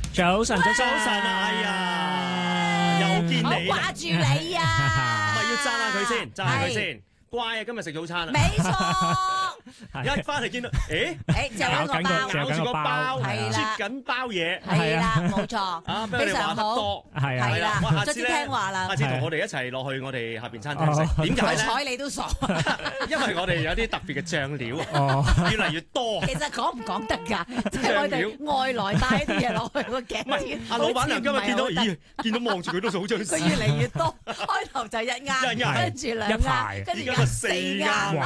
早晨，早晨啊！哎呀，又見你， 我掛住你啊！ 咪要讚下佢先，讚下佢先。乖啊！今日食早餐啊！ 冇錯， 一翻嚟見到， 就揾個包， 咬住個包， 係啦， 啜緊包嘢， 係啦，冇錯， 啊，非常好， 係啦， 下次最聽話啦， 下次同我哋一齊落去我哋下邊餐廳食。點解咧？ 彩你都傻， 因為我哋有啲特別嘅醬料，越嚟越多。 其實講唔講得㗎？即係我哋外來帶啲嘢落去個頸。 唔係，阿老闆娘今日見到，咦？見到望住佢都好張。 佢越嚟越多，開頭就一啱，跟住兩啱，跟住四啱。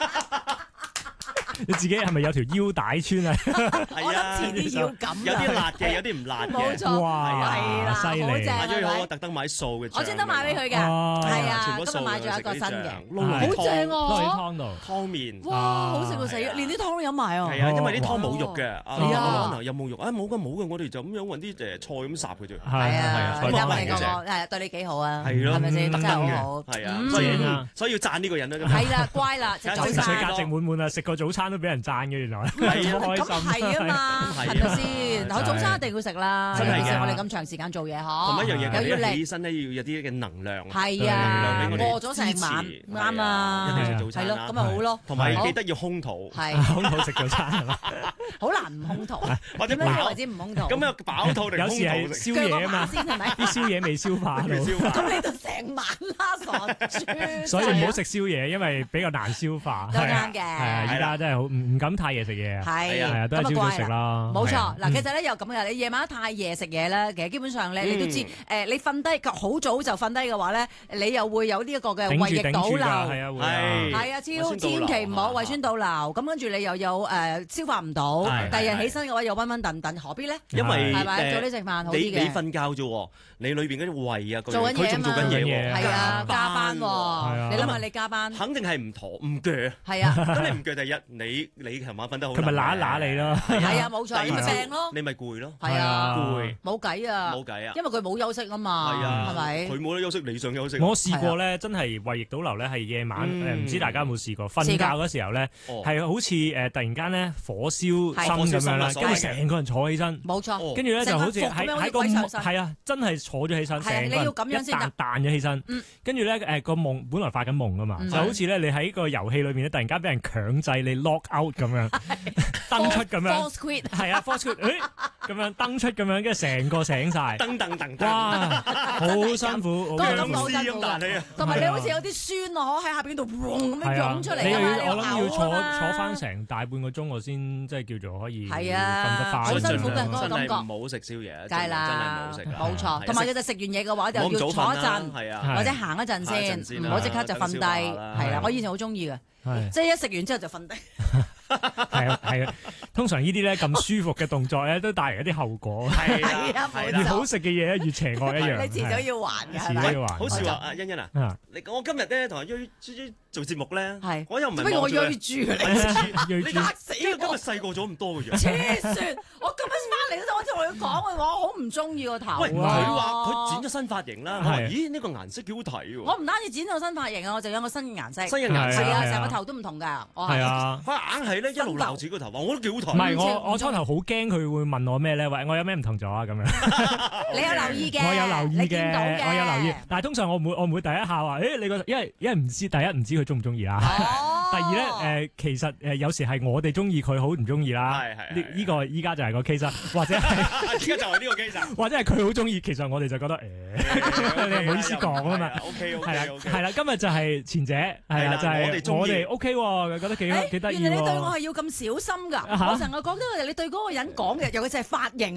你自己係咪有條腰帶穿啊？ 我諗遲啲要咁， 有啲辣嘅，有啲唔辣嘅。 冇錯， 哇， 係啦， 犀利！ 好正啊！ 我特登買素嘅醬， 我專登買俾佢嘅，係啊，今日買咗一個新嘅，好正落啊！ 喺湯度， 湯麵， 哇，好食到死，連啲湯都飲埋啊！ 係啊，因為啲湯冇肉嘅， 係啊， 有冇肉啊？冇嘅，我哋就咁樣揾啲菜咁烚佢啫。 係啊，你啱你講正， 係對你幾好啊？ 係咯， 係咪先？真係好好， 係啊，所以要讚呢個人啦。 係啦，乖啦，食早精餐， 神價值滿滿啊！食個早餐都俾人讚嘅，原來係啊， 開心。 咁係啊嘛，係咪先？好，早餐一定要食啦， 真係嘅。 我哋咁長時間做嘢嗬， 同一樣嘢， 又要起身咧，要有啲嘅能量。 係啊，餓咗成晚，啱啊， 一定食早餐啦。 係咯，咁咪好咯。 同埋記得要空肚， 空肚食早餐係嘛？ 好難唔空肚， 或者點樣為之唔空肚？ 咁樣飽肚定空肚？ 有時係宵夜啊嘛，啲宵夜未消化到。 咁你就成晚啦，傻豬！ 所以唔好食宵夜，因為比較難消化。 都啱嘅。 係啊，依家真係好唔敢太夜食嘢啊。 係啊，都係朝早食啦。 冇錯，嗱，其實咧又咁嘅，你夜晚太夜食嘢咧，其實基本上咧你都知，你瞓低好早就瞓低嘅話咧，你又會有呢一個嘅胃液倒流。係啊，千祈唔好胃酸倒流，咁跟住你又有消化唔到，第二日起身嘅話又暈暈頓頓，何必咧？ 因為係咪早啲食飯好啲嘅？ 你瞓覺啫喎，你裏邊嗰啲胃啊， 做緊嘢啊嘛， 佢仲做緊嘢， 係啊，加班喎，你諗下你加班， 肯定係唔妥唔鋸。 係啊， 咁你唔鋸，第一你琴晚瞓得好， 佢咪揦一揦你咯。 係啊，冇錯，你咪病咯， 你咪攰咯。 係啊， 攰， 冇計啊，因為佢冇休息啊嘛，係啊，係咪？ 佢冇得休息，你想休息。 我試過咧，真係胃液倒流咧，係夜晚唔知大家有冇試過？瞓覺嗰時候咧，係好似突然間咧火燒心咁樣啦，跟住成個人坐起身， 冇錯， 跟住咧就好似喺個係啊，真係坐咗起身，成個人一彈咗起身，跟住咧個夢本來發緊夢噶嘛，就好似咧你喺個遊戲裏面咧，突然間俾人強制你 lock out 咁樣，登出咁樣，係啊 force quit， 咁樣登出咁樣，跟住成個醒晒， 噔， 哇，好辛苦， 嗰個感覺好辛苦㗎，同埋你好似有啲酸咯，喺下邊度咁樣湧出嚟啊嘛， 我諗要坐翻成大半個鐘，我先即係叫做可以瞓得快， 好辛苦嘅嗰個感覺。 唔好食宵夜， 梗係啦，冇錯。同埋佢就食完嘢嘅話，就要坐一陣，或者行一陣先，唔好即刻就瞓低。係啦，我以前好中意嘅，即係一食完之後就瞓低。 係啊，通常呢啲咧咁舒服嘅動作咧，都帶嚟一啲後果。 係啊， 越好食嘅嘢越邪惡一樣。 你遲早要還嘅， 遲早要還。 好似話阿欣欣啊，我今日咧同阿朱做節目咧，我又唔係咩我追住你嚇死我！ 今日細個咗咁多嘅樣。 黐線！我今日翻嚟嗰陣，我同佢講嘅話，我好唔中意個頭。 喂，佢話佢剪咗新髮型啦。我話咦，呢個顏色幾好睇喎。 我唔單止剪咗新髮型啊，我就有個新嘅顏色。 新嘅顏色係啊，成個頭都唔同㗎。係啊， 佢硬係咧一路鬧自己個頭，話我都幾好睇。 唔係我初頭好驚佢會問我咩咧？喂，我有咩唔同咗啊？咁樣。 你有留意嘅？ 我有留意嘅，我有留意。但係通常我唔會第一下話，誒你個因為唔知第一唔知佢中唔中意啦。第二咧其實有時係我哋中意佢好唔中意啦。呢個依家就係個 case，或者係而家就係呢個 case，或者係佢好中意，其實我哋就覺得你唔好意思講啊嘛。 OK， 係啦，今日就係前者，係啦，就係我哋 OK 喎，覺得幾得意喎。 原來你對我係要咁小心㗎，我成日覺得你對嗰個人講嘅，尤其是係髮型。